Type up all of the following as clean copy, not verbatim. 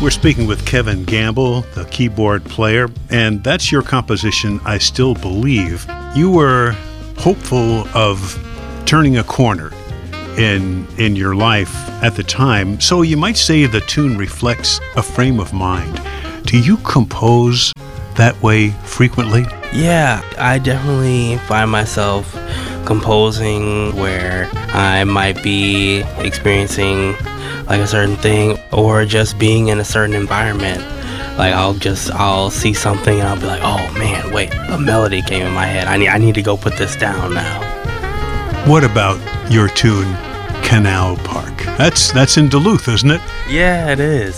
We're speaking with Kevin Gamble, the keyboard player, and that's your composition, I Still Believe. You were hopeful of turning a corner in your life at the time, so you might say the tune reflects a frame of mind. Do you compose that way frequently? Yeah, I definitely find myself composing where I might be experiencing like a certain thing or just being in a certain environment. Like I'll see something and I'll be like, oh man, wait, a melody came in my head. I need to go put this down now. What about your tune, Canal Park? That's in Duluth, isn't it? Yeah, it is.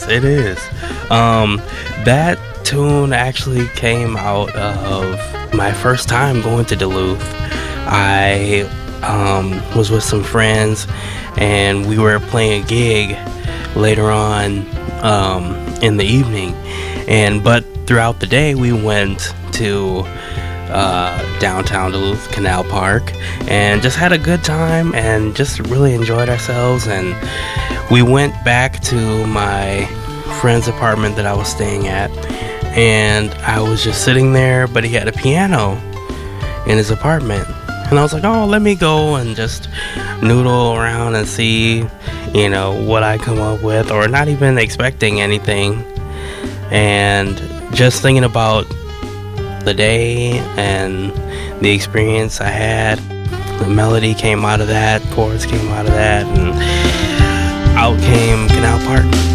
That tune actually came out of my first time going to Duluth. I was with some friends and we were playing a gig later on in the evening, but throughout the day we went to downtown Duluth, Canal Park, and just had a good time and just really enjoyed ourselves. And we went back to my friend's apartment that I was staying at, and I was just sitting there, but he had a piano in his apartment, and I was like, oh, let me go and just noodle around and see, what I come up with, or not even expecting anything, and just thinking about the day and the experience I had. The melody came out of that, chords came out of that, and out came Canal Park.